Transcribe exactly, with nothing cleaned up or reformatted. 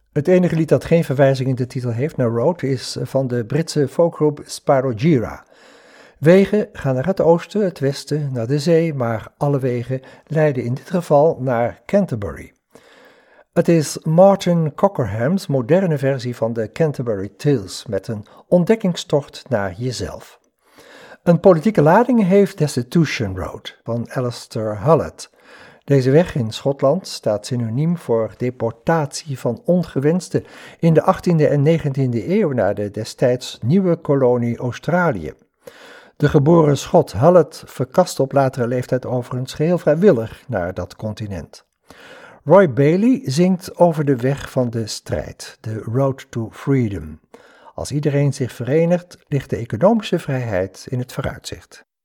Het enige lied dat geen verwijzing in de titel heeft naar road is van de Britse folkgroep Sparrow-Gira. Wegen gaan naar het oosten, het westen, naar de zee, maar alle wegen leiden in dit geval naar Canterbury. Het is Martin Cockerham's moderne versie van de Canterbury Tales met een ontdekkingstocht naar jezelf. Een politieke lading heeft Destitution Road van Alistair Hullett. Deze weg in Schotland staat synoniem voor deportatie van ongewensten in de achttiende en negentiende eeuw naar de destijds nieuwe kolonie Australië. De geboren Schot Hullett verkaste op latere leeftijd overigens geheel vrijwillig naar dat continent. Roy Bailey zingt over de weg van de strijd, de Road to Freedom. Als iedereen zich verenigt, ligt de economische vrijheid in het vooruitzicht.